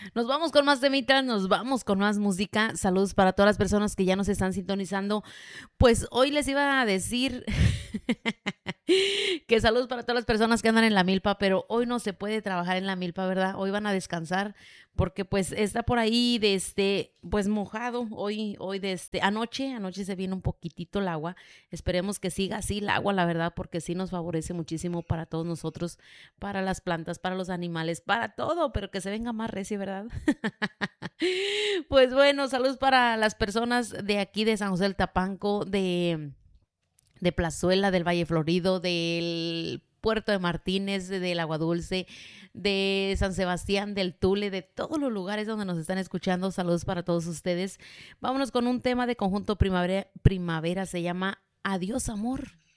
Nos vamos con más temitas, nos vamos con más música. Saludos para todas las personas que ya nos están sintonizando. Pues hoy les iba a decir que saludos para todas las personas que andan en la milpa, pero hoy no se puede trabajar en la milpa, ¿verdad? Hoy van a descansar porque pues está por ahí pues mojado. Hoy anoche se viene un poquitito el agua. Esperemos que siga así el agua, la verdad, porque sí nos favorece muchísimo para todos nosotros, para las plantas, para los animales, para todo, pero que se venga más recio, ¿verdad? Pues bueno, saludos para las personas de aquí de San José del Tapanco, de Plazuela, del Valle Florido, del Puerto de Martínez, del Agua Dulce, de San Sebastián, del Tule, de todos los lugares donde nos están escuchando. Saludos para todos ustedes. Vámonos con un tema de Conjunto Primavera, se llama Adiós Amor.